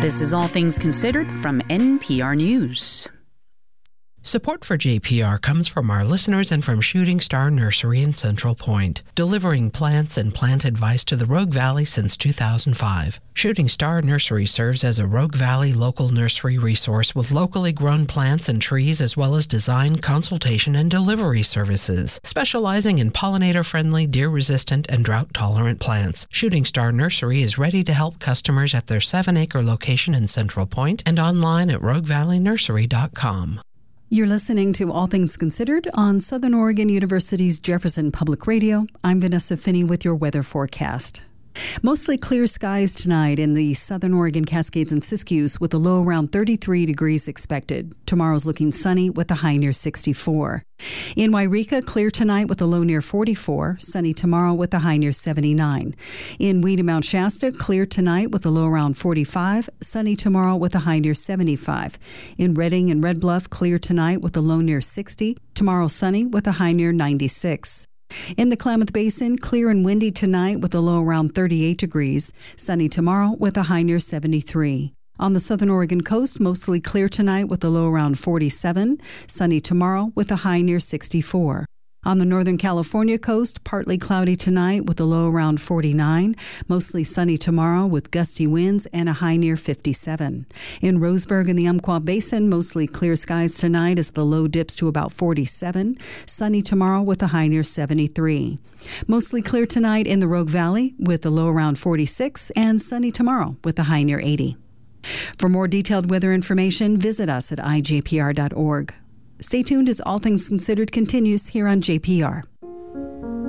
This is All Things Considered from NPR News. Support for JPR comes from our listeners and from Shooting Star Nursery in Central Point, delivering plants and plant advice to the Rogue Valley since 2005. Shooting Star Nursery serves as a Rogue Valley local nursery resource with locally grown plants and trees, as well as design, consultation, and delivery services, specializing in pollinator-friendly, deer-resistant, and drought-tolerant plants. Shooting Star Nursery is ready to help customers at their 7-acre location in Central Point and online at roguevalleynursery.com. You're listening to All Things Considered on Southern Oregon University's Jefferson Public Radio. I'm Vanessa Finney with your weather forecast. Mostly clear skies tonight in the Southern Oregon Cascades and Siskiyous with a low around 33 degrees expected. Tomorrow's looking sunny with a high near 64. In Wairika, clear tonight with a low near 44. Sunny tomorrow with a high near 79. In Weed and Mount Shasta, clear tonight with a low around 45. Sunny tomorrow with a high near 75. In Redding and Red Bluff, clear tonight with a low near 60. Tomorrow sunny with a high near 96. In the Klamath Basin, clear and windy tonight with a low around 38 degrees. Sunny tomorrow with a high near 73. On the Southern Oregon coast, mostly clear tonight with a low around 47. Sunny tomorrow with a high near 64. On the Northern California coast, partly cloudy tonight with a low around 49. Mostly sunny tomorrow with gusty winds and a high near 57. In Roseburg and the Umpqua Basin, mostly clear skies tonight as the low dips to about 47. Sunny tomorrow with a high near 73. Mostly clear tonight in the Rogue Valley with a low around 46 and sunny tomorrow with a high near 80. For more detailed weather information, visit us at ijpr.org. Stay tuned as All Things Considered continues here on JPR.